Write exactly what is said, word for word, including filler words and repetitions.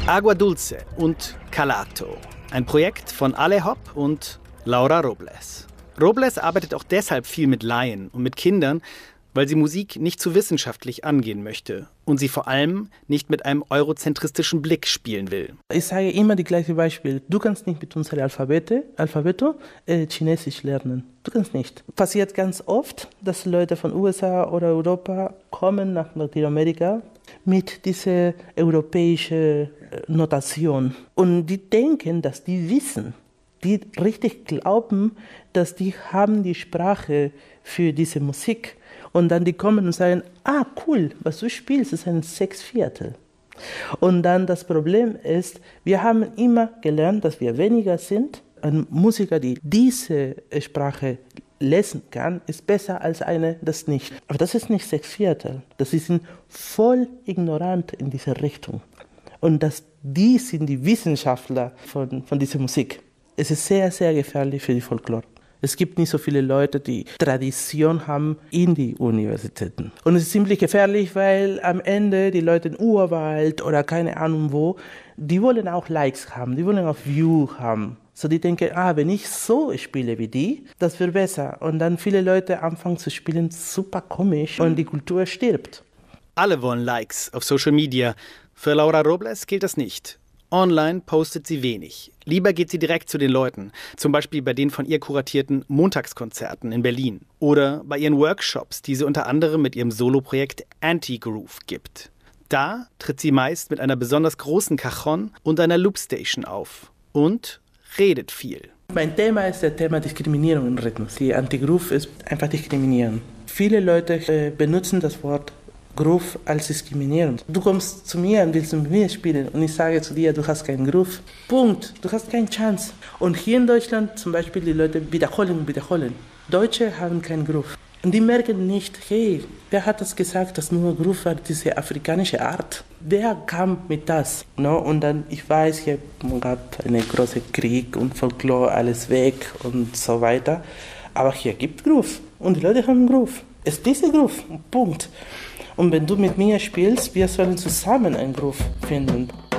Agua Dulce und Calato. Ein Projekt von Ale Hopp und Laura Robles. Robles arbeitet auch deshalb viel mit Laien und mit Kindern, weil sie Musik nicht zu wissenschaftlich angehen möchte und sie vor allem nicht mit einem eurozentristischen Blick spielen will. Ich sage immer das gleiche Beispiel. Du kannst nicht mit unserem Alphabete, Alphabeto äh, Chinesisch lernen. Du kannst nicht. Passiert ganz oft, dass Leute von U S A oder Europa kommen nach Lateinamerika mit dieser europäischen Notation. Und die denken, dass die wissen. Die richtig glauben, dass die haben die Sprache für diese Musik. Und dann die kommen und sagen, ah cool, was du spielst, ist ein Sechsviertel. Und dann das Problem ist, wir haben immer gelernt, dass wir weniger sind. Ein Musiker, die diese Sprache lesen kann, ist besser als eine, das nicht. Aber das ist nicht Sechsviertel. Das sind voll ignorant in dieser Richtung. Und das, die sind die Wissenschaftler von, von dieser Musik. Es ist sehr, sehr gefährlich für die Folklore. Es gibt nicht so viele Leute, die Tradition haben in die Universitäten. Und es ist ziemlich gefährlich, weil am Ende die Leute im Urwald oder keine Ahnung wo, die wollen auch Likes haben, die wollen auch View haben. So die denken, ah, wenn ich so spiele wie die, das wird besser. Und dann viele Leute anfangen zu spielen, super komisch und die Kultur stirbt. Alle wollen Likes auf Social Media. Für Laura Robles gilt das nicht. Online postet sie wenig. Lieber geht sie direkt zu den Leuten, zum Beispiel bei den von ihr kuratierten Montagskonzerten in Berlin oder bei ihren Workshops, die sie unter anderem mit ihrem Soloprojekt Anti-Groove gibt. Da tritt sie meist mit einer besonders großen Cajon und einer Loopstation auf und redet viel. Mein Thema ist das Thema Diskriminierung im Rhythmus. Die Anti-Groove ist einfach diskriminieren. Viele Leute äh, benutzen das Wort Groove als diskriminierend. Du kommst zu mir und willst mit mir spielen und ich sage zu dir, du hast keinen Groove. Punkt. Du hast keine Chance. Und hier in Deutschland zum Beispiel die Leute wiederholen und wiederholen. Deutsche haben keinen Groove. Und die merken nicht, hey, wer hat das gesagt, dass nur Groove war, diese afrikanische Art? Wer kam mit das? No? Und dann, ich weiß, hier gab einen großen Krieg und Folklore, alles weg und so weiter. Aber hier gibt Groove. Und die Leute haben Groove. Es ist dieser Groove. Punkt. Und wenn du mit mir spielst, wir sollen zusammen einen Groove finden.